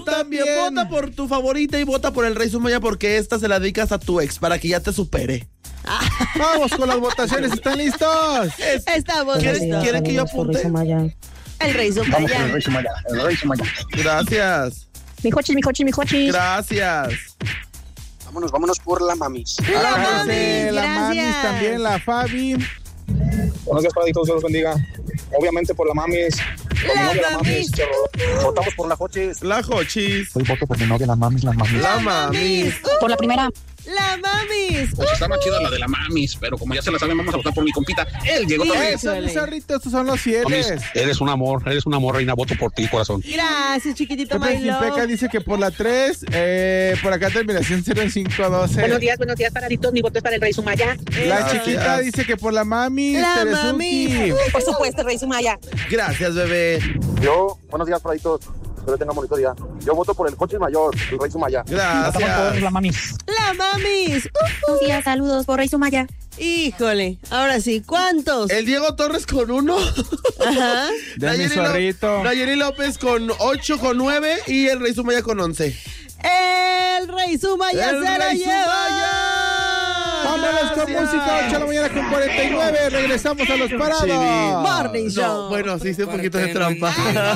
también. Vota por tu favorita y vota por el Rey Sumaya porque esta se la dedicas a tu ex para que ya te supere. Vamos con las votaciones, ¿están listos? Estamos listos. ¿Quieren que yo apunte? El Rey Sumaya. Vamos con el Rey Sumaya, el Rey Sumaya. Gracias. Mijochis. Gracias. Vámonos por la mamis. La mami, La mamis gracias. también, la Fabi. Buenos días, Pradito, Dios los bendiga. Obviamente por la mamis. Por mi novia, la mamis. Votamos por la Jochis. La Jochis. Hoy voto por mi novia, la mamis. La mamis. Por la primera. La mamis. Pues está más chida la de la mamis, pero como ya se la saben, vamos a votar por mi compita. Él llegó también. Eso, mis zorritos, estos son los fieles. Eres un amor, reina, voto por ti, corazón. Gracias, chiquitito Pepe Milo. Jimpeca dice que por la 3, por acá terminación 0512. Buenos días, paraditos. Mi voto es para el Rey Sumaya. La Gracias. chiquita dice que por la mami, La Teresuki. mami. Por supuesto, Rey Sumaya. Gracias, bebé. Buenos días, Praditos. Espero tengan bonito día. Yo voto por el Jochis mayor, el Rey Sumaya. Gracias. La mamis. La mamis. Buenos días, saludos por Rey Sumaya. Híjole, ahora sí, ¿cuántos? El Diego Torres con 1. Ajá. De mi zorrito. Nayeli López con 8, con 9 y el Rey Sumaya con 11. El Rey Sumaya ¡El se la Rey lleva. Sumaya! Vámonos con música, 8 de la mañana con 49. Regresamos a los parados. Morning Show. No, bueno, sí hice un poquito de trampa.